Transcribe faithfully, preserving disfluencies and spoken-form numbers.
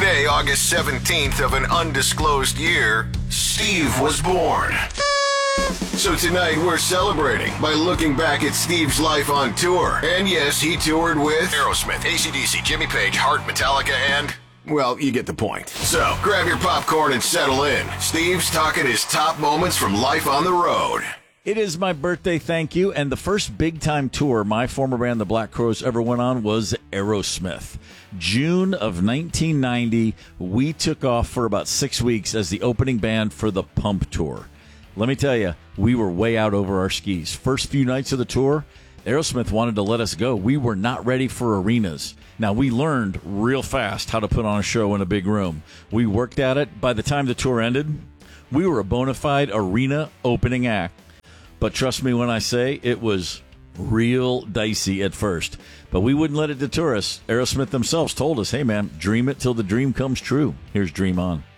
day, August seventeenth of an undisclosed year, Steve was born. So tonight we're celebrating by looking back at Steve's life on tour. And yes, he toured with Aerosmith, A C D C, Jimmy Page, Heart, Metallica, and... well, you get the point. So, grab your popcorn and settle in. Steve's talking his top moments from life on the road. It is my birthday, thank you, and the first big-time tour my former band, the Black Crowes, ever went on was Aerosmith. June of nineteen ninety, we took off for about six weeks as the opening band for the Pump Tour. Let me tell you, we were way out over our skis. First few nights of the tour, Aerosmith wanted to let us go. We were not ready for arenas. Now, we learned real fast how to put on a show in a big room. We worked at it. By the time the tour ended, we were a bona fide arena opening act. But trust me when I say it was real dicey at first. But we wouldn't let it deter us. Aerosmith themselves told us, hey, man, dream it till the dream comes true. Here's Dream On.